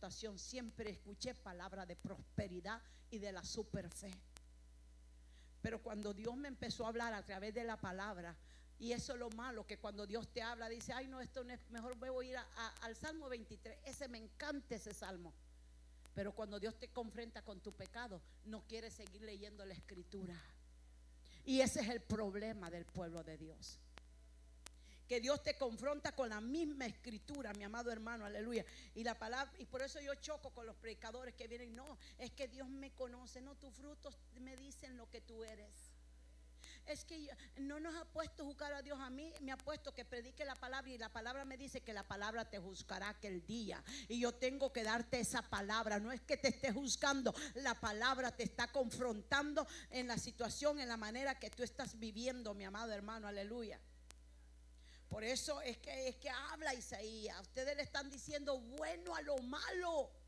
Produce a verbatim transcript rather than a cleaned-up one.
exhortación, siempre escuché palabra de prosperidad y de la superfe. Pero cuando Dios me empezó a hablar a través de la palabra, y eso es lo malo, que cuando Dios te habla, dice, ay no, esto no es, mejor voy a ir a, a, al Salmo veintitrés. Ese me encanta, ese salmo. Pero cuando Dios te confronta con tu pecado, no quieres seguir leyendo la escritura. Y ese es el problema del pueblo de Dios, que Dios te confronta con la misma escritura, mi amado hermano, aleluya. Y la palabra, y por eso yo choco con los predicadores que vienen, no, es que Dios me conoce. No, tus frutos me dicen lo que tú eres. Es que yo, no nos ha puesto a juzgar a Dios. A mí me ha puesto que predique la palabra, y la palabra me dice que la palabra te juzgará aquel día, y yo tengo que darte esa palabra. No es que te esté juzgando, la palabra te está confrontando en la situación, en la manera que tú estás viviendo, mi amado hermano, aleluya. Por eso es que, es que habla Isaías. Ustedes le están diciendo bueno a lo malo.